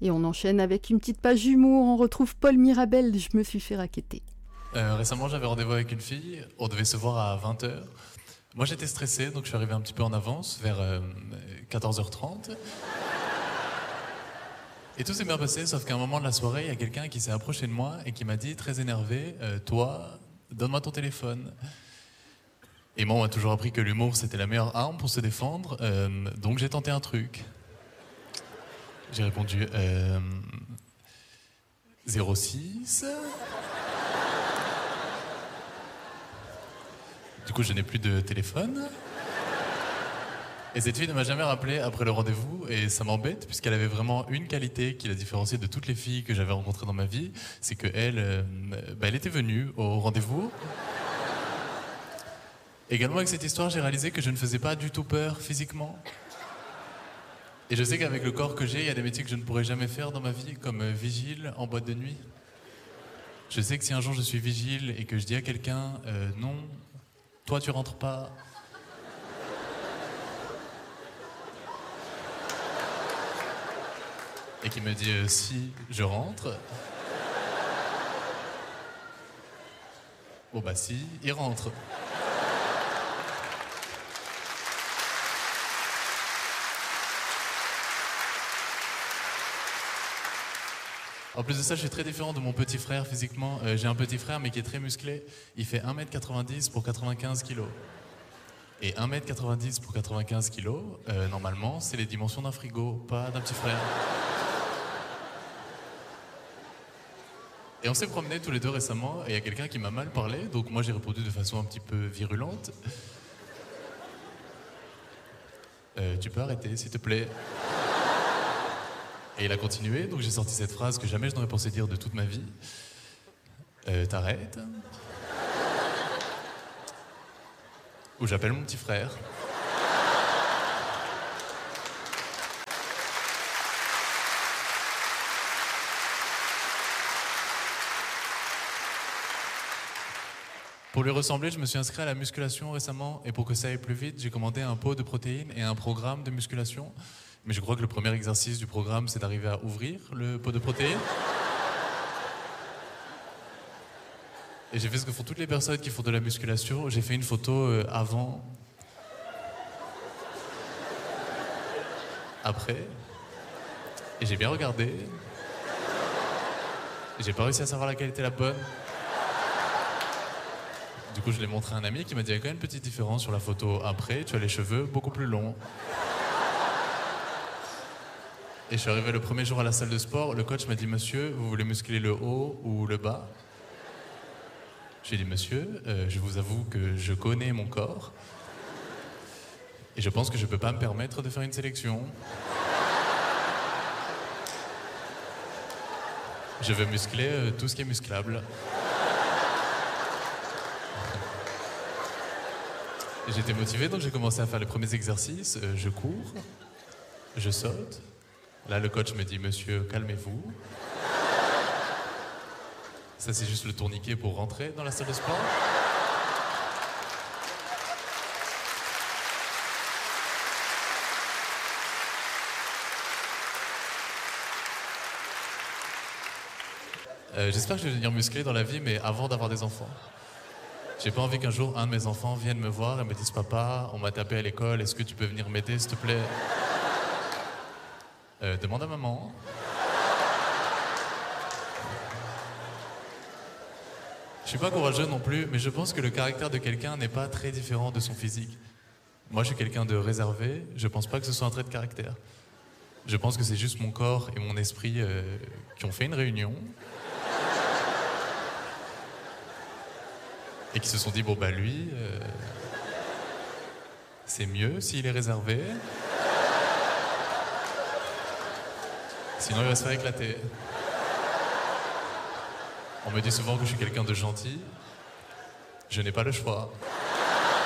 Et on enchaîne avec une petite page d'humour, on retrouve Paul Mirabel, je me suis fait racketter. Récemment, j'avais rendez-vous avec une fille, on devait se voir à 20h. Moi, j'étais stressé, donc je suis arrivé un petit peu en avance, vers 14h30. Et tout s'est bien passé, sauf qu'à un moment de la soirée, il y a quelqu'un qui s'est approché de moi et qui m'a dit, très énervé, toi, donne-moi ton téléphone. Et moi, on m'a toujours appris que l'humour, c'était la meilleure arme pour se défendre, donc j'ai tenté un truc. J'ai répondu, 06. Du coup, je n'ai plus de téléphone. Et cette fille ne m'a jamais rappelé après le rendez-vous, et ça m'embête, puisqu'elle avait vraiment une qualité qui la différenciait de toutes les filles que j'avais rencontrées dans ma vie, c'est qu'elle elle était venue au rendez-vous. Également, avec cette histoire, j'ai réalisé que je ne faisais pas du tout peur physiquement. Et je sais qu'avec le corps que j'ai, il y a des métiers que je ne pourrais jamais faire dans ma vie, comme vigile en boîte de nuit. Je sais que si un jour je suis vigile et que je dis à quelqu'un non, toi tu rentres pas. Et qui me dit si je rentre. Bon bah si, il rentre. En plus de ça, je suis très différent de mon petit frère physiquement. J'ai un petit frère mais qui est très musclé. Il fait 1m90 pour 95 kg. Et 1m90 pour 95 kg, normalement, c'est les dimensions d'un frigo, pas d'un petit frère. Et on s'est promenés tous les deux récemment, et il y a quelqu'un qui m'a mal parlé, donc moi j'ai répondu de façon un petit peu virulente. Tu peux arrêter, s'il te plaît. Et il a continué, donc j'ai sorti cette phrase que jamais je n'aurais pensé dire de toute ma vie. T'arrêtes. Ou j'appelle mon petit frère. Pour lui ressembler, je me suis inscrit à la musculation récemment, et pour que ça aille plus vite, j'ai commandé un pot de protéines et un programme de musculation. Mais je crois que le premier exercice du programme, c'est d'arriver à ouvrir le pot de protéines. Et j'ai fait ce que font toutes les personnes qui font de la musculation. J'ai fait une photo avant, après, et j'ai bien regardé. Et j'ai pas réussi à savoir laquelle était la bonne. Du coup, je l'ai montré à un ami qui m'a dit il y a quand même une petite différence sur la photo après, tu as les cheveux beaucoup plus longs. Et je suis arrivé le premier jour à la salle de sport, le coach m'a dit monsieur, vous voulez muscler le haut ou le bas? J'ai dit monsieur, je vous avoue que je connais mon corps et je pense que je peux pas me permettre de faire une sélection. Je veux muscler tout ce qui est musclable. J'étais motivé, donc j'ai commencé à faire les premiers exercices. Je cours, je saute. Là, le coach me dit « Monsieur, calmez-vous ». Ça, c'est juste le tourniquet pour rentrer dans la salle de sport. J'espère que je vais devenir musclé dans la vie, mais avant d'avoir des enfants. J'ai pas envie qu'un jour, un de mes enfants vienne me voir et me dise « Papa, on m'a tapé à l'école, est-ce que tu peux venir m'aider, s'il te plaît ?» Demande à maman. Je suis pas courageux non plus, mais je pense que le caractère de quelqu'un n'est pas très différent de son physique. Moi, je suis quelqu'un de réservé, je pense pas que ce soit un trait de caractère. Je pense que c'est juste mon corps et mon esprit qui ont fait une réunion. Et qui se sont dit, bon bah lui, c'est mieux s'il est réservé. Sinon il va se faire éclater. On me dit souvent que je suis quelqu'un de gentil. Je n'ai pas le choix.